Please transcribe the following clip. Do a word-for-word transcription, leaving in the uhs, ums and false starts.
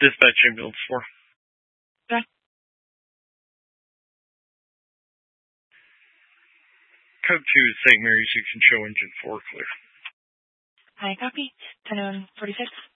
Dispatch ambulance four. Okay. Code two is Saint Mary's. You can show engine four clear. I copy. ten forty-six.